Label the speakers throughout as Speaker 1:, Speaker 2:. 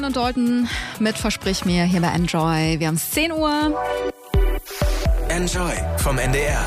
Speaker 1: Jan und Dalton mit Versprich mir hier bei Enjoy. Wir haben es 10 Uhr.
Speaker 2: Enjoy vom NDR.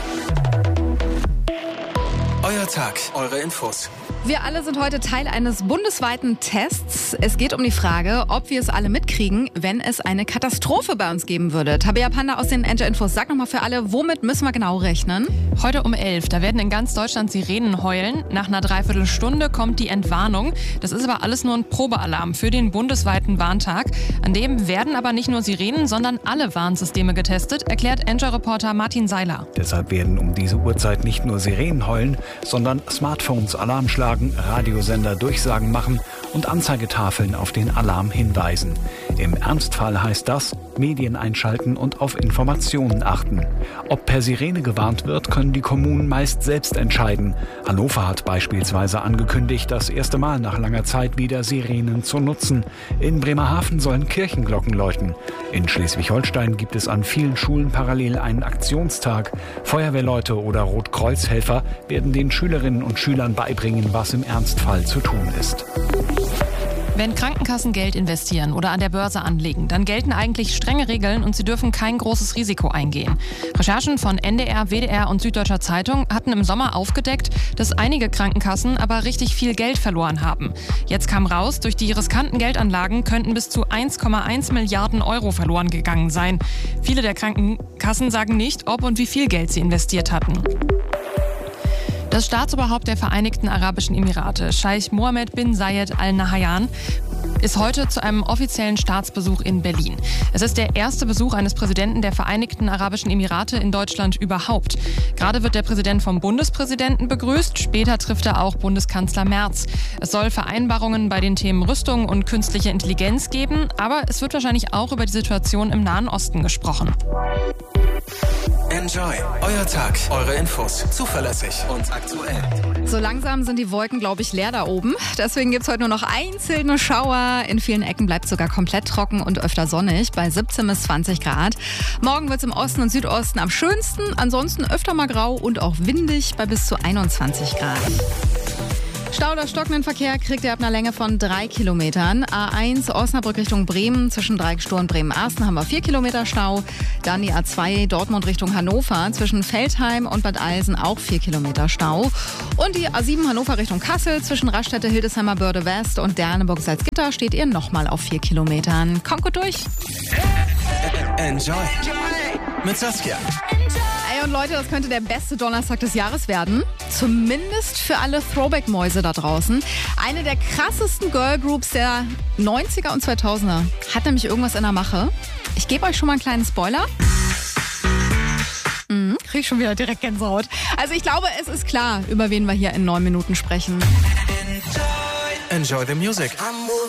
Speaker 2: Euer Tag, eure Infos.
Speaker 1: Wir alle sind heute Teil eines bundesweiten Tests. Es geht um die Frage, ob wir es alle mitkriegen, wenn es eine Katastrophe bei uns geben würde. Tabea Panda aus den Enjoy-Infos, sag nochmal für alle, womit müssen wir genau rechnen?
Speaker 3: Heute um 11, da werden in ganz Deutschland Sirenen heulen. Nach einer Dreiviertelstunde kommt die Entwarnung. Das ist aber alles nur ein Probealarm für den bundesweiten Warntag. An dem werden aber nicht nur Sirenen, sondern alle Warnsysteme getestet, erklärt Enjoy-Reporter Martin Seiler.
Speaker 4: Deshalb werden um diese Uhrzeit nicht nur Sirenen heulen, sondern Smartphones Alarm schlagen, Radiosender Durchsagen machen und Anzeigetafeln auf den Alarm hinweisen. Im Ernstfall heißt das, Medien einschalten und auf Informationen achten. Ob per Sirene gewarnt wird, können die Kommunen meist selbst entscheiden. Hannover hat beispielsweise angekündigt, das erste Mal nach langer Zeit wieder Sirenen zu nutzen. In Bremerhaven sollen Kirchenglocken läuten. In Schleswig-Holstein gibt es an vielen Schulen parallel einen Aktionstag. Feuerwehrleute oder Rotkreuzhelfer werden den Schülerinnen und Schülern beibringen, was im Ernstfall zu tun ist.
Speaker 3: Wenn Krankenkassen Geld investieren oder an der Börse anlegen, dann gelten eigentlich strenge Regeln und sie dürfen kein großes Risiko eingehen. Recherchen von NDR, WDR und Süddeutscher Zeitung hatten im Sommer aufgedeckt, dass einige Krankenkassen aber richtig viel Geld verloren haben. Jetzt kam raus, durch die riskanten Geldanlagen könnten bis zu 1,1 Milliarden Euro verloren gegangen sein. Viele der Krankenkassen sagen nicht, ob und wie viel Geld sie investiert hatten. Das Staatsoberhaupt der Vereinigten Arabischen Emirate, Scheich Mohammed bin Zayed Al Nahyan, ist heute zu einem offiziellen Staatsbesuch in Berlin. Es ist der erste Besuch eines Präsidenten der Vereinigten Arabischen Emirate in Deutschland überhaupt. Gerade wird der Präsident vom Bundespräsidenten begrüßt, später trifft er auch Bundeskanzler Merz. Es soll Vereinbarungen bei den Themen Rüstung und künstliche Intelligenz geben, aber es wird wahrscheinlich auch über die Situation im Nahen Osten gesprochen.
Speaker 2: Enjoy, euer Tag, eure Infos, zuverlässig und aktuell.
Speaker 1: So langsam sind die Wolken, glaube ich, leer da oben. Deswegen gibt es heute nur noch einzelne Schauer. In vielen Ecken bleibt es sogar komplett trocken und öfter sonnig bei 17 bis 20 Grad. Morgen wird es im Osten und Südosten am schönsten. Ansonsten öfter mal grau und auch windig bei bis zu 21 Grad. Stau oder stockenden Verkehr kriegt ihr ab einer Länge von 3 Kilometern. A1 Osnabrück Richtung Bremen, zwischen Dreieckstor und Bremen-Arsten haben wir 4 Kilometer Stau. Dann die A2 Dortmund Richtung Hannover, zwischen Veltheim und Bad Eilsen auch 4 Kilometer Stau. Und die A7 Hannover Richtung Kassel, zwischen Raststätte, Hildesheimer, Börde West und Derneburg-Salzgitter steht ihr nochmal auf 4 Kilometern. Kommt gut durch.
Speaker 2: Enjoy mit Saskia.
Speaker 1: Ey, und Leute, das könnte der beste Donnerstag des Jahres werden. Zumindest für alle Throwback-Mäuse da draußen. Eine der krassesten Girlgroups der 90er und 2000er hat nämlich irgendwas in der Mache. Ich gebe euch schon mal einen kleinen Spoiler. Krieg ich schon wieder direkt Gänsehaut. Also ich glaube, es ist klar, über wen wir hier in 9 Minuten sprechen.
Speaker 2: Enjoy the music.